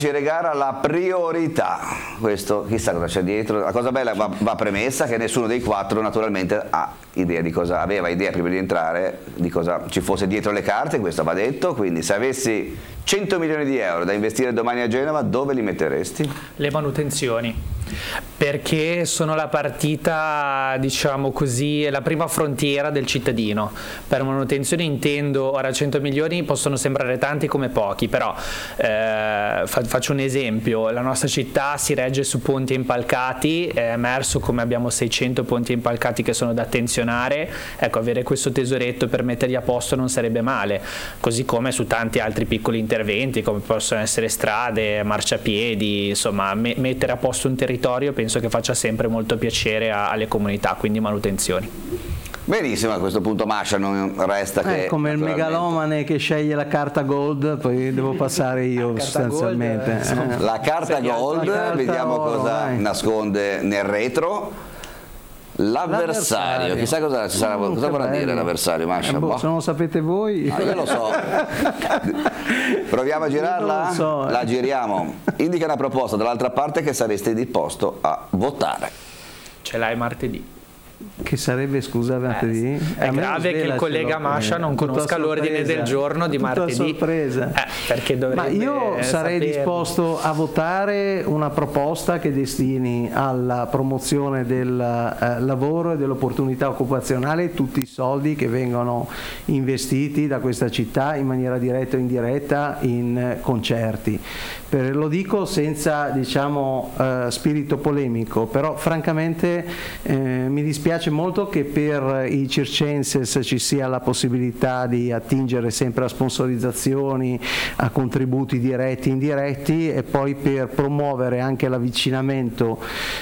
Regara la priorità, questo chissà cosa c'è dietro. La cosa bella va premessa che nessuno dei quattro naturalmente ha idea di cosa, aveva idea prima di entrare di cosa ci fosse dietro le carte, questo va detto. Quindi se avessi 100 milioni di euro da investire domani a Genova, dove li metteresti? Le manutenzioni, perché sono la partita, diciamo così, la prima frontiera del cittadino. Per manutenzione intendo, ora 100 milioni possono sembrare tanti come pochi, però faccio un esempio: la nostra città si regge su ponti impalcati, è emerso come abbiamo 600 ponti impalcati che sono da attenzionare. Ecco, avere questo tesoretto per metterli a posto non sarebbe male, così come su tanti altri piccoli interventi come possono essere strade, marciapiedi, insomma mettere a posto un territorio penso che faccia sempre molto piacere alle comunità, quindi manutenzioni. Benissimo, a questo punto Masha non resta che... come il megalomane che sceglie la carta gold, poi devo passare io sostanzialmente. La carta gold, vediamo cosa nasconde nel retro. L'avversario, chissà cosa vorrà dire l'avversario, Masha? Se non lo sapete voi. Io lo so. Proviamo a girarla? La giriamo. Indica una proposta dall'altra parte che saresti disposto a votare. Ce l'hai martedì. Che sarebbe, scusa, martedì? È grave che il collega Masha non conosca l'ordine del giorno di martedì. Sorpresa. Perché dovrebbe. Ma io sarei disposto a votare una proposta che destini alla promozione del lavoro e dell'opportunità occupazionale tutti i soldi che vengono investiti da questa città in maniera diretta o indiretta in concerti. Lo dico senza, diciamo, spirito polemico, però francamente mi dispiace molto che per i circenses ci sia la possibilità di attingere sempre a sponsorizzazioni, a contributi diretti e indiretti, e poi per promuovere anche l'avvicinamento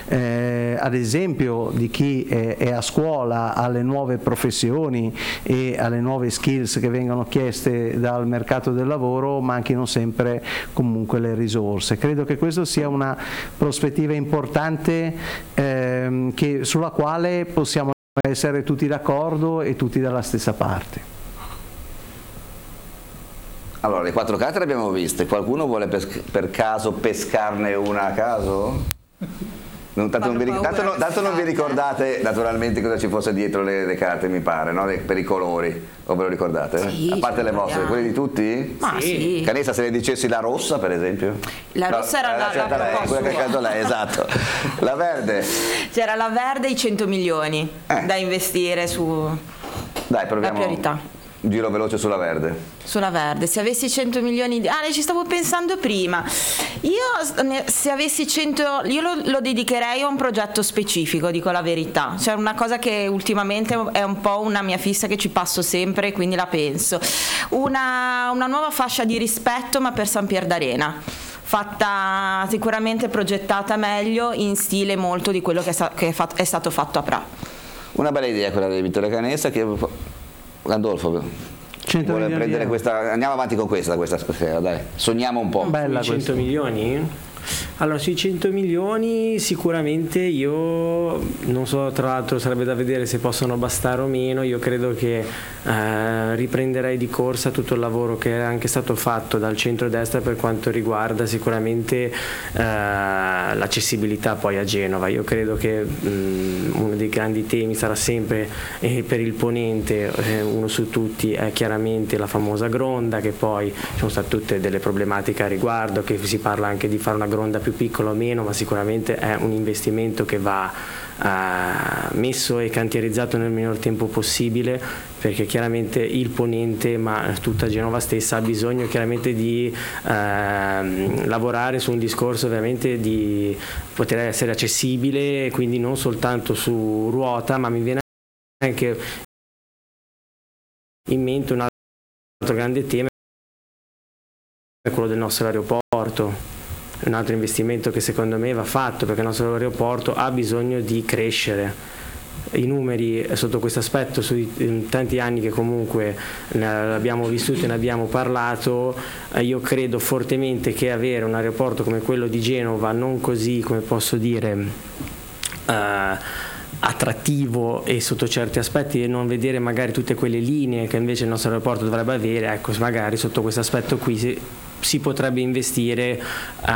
ad esempio di chi è a scuola alle nuove professioni e alle nuove skills che vengono chieste dal mercato del lavoro, manchino sempre comunque le risorse. Credo che questo sia una prospettiva importante sulla quale possiamo essere tutti d'accordo e tutti dalla stessa parte. Allora, le quattro carte le abbiamo viste, qualcuno vuole per caso pescarne una a caso? Tanto non vi ricordate naturalmente cosa ci fosse dietro le carte, mi pare, no? Per i colori, o ve lo ricordate? Sì, a parte le vostre, quelle di tutti? Ma sì. Canessa, se le dicessi la rossa per esempio? La rossa era la proposta. Quella che ha scelto lei, esatto. La verde? C'era la verde e i 100 milioni da investire su... Dai, proviamo. La priorità. Giro veloce sulla verde. Sulla verde, se avessi 100 milioni di... ci stavo pensando prima. Io se avessi 100... Io lo dedicherei a un progetto specifico, dico la verità. Cioè una cosa che ultimamente è un po' una mia fissa che ci passo sempre, quindi la penso. Una nuova fascia di rispetto, ma per San Pier d'Arena. Fatta sicuramente, progettata meglio, in stile molto di quello che è stato fatto a Pra. Una bella idea quella di Vittorio Canessa, che... Gandolfo vuole prendere questa, andiamo avanti con questa sera, dai, sogniamo un po'. Bella 100 milioni? Allora, sui 100 milioni sicuramente io non so, tra l'altro sarebbe da vedere se possono bastare o meno. Io credo che riprenderei di corsa tutto il lavoro che è anche stato fatto dal centro-destra per quanto riguarda sicuramente l'accessibilità poi a Genova. Io credo che uno dei grandi temi sarà sempre per il ponente, uno su tutti è chiaramente la famosa gronda, che poi ci sono state tutte delle problematiche a riguardo, che si parla anche di fare una gronda più piccola o meno, ma sicuramente è un investimento che va messo e cantierizzato nel minor tempo possibile, perché chiaramente il ponente, ma tutta Genova stessa, ha bisogno chiaramente di lavorare su un discorso ovviamente di poter essere accessibile, quindi non soltanto su ruota, ma mi viene anche in mente un altro grande tema, è quello del nostro aeroporto. Un altro investimento che secondo me va fatto, perché il nostro aeroporto ha bisogno di crescere. I numeri sotto questo aspetto, sui tanti anni che comunque l'abbiamo vissuto e ne abbiamo parlato, io credo fortemente che avere un aeroporto come quello di Genova, non così, come posso dire, attrattivo e sotto certi aspetti, e non vedere magari tutte quelle linee che invece il nostro aeroporto dovrebbe avere, ecco, magari sotto questo aspetto qui si potrebbe investire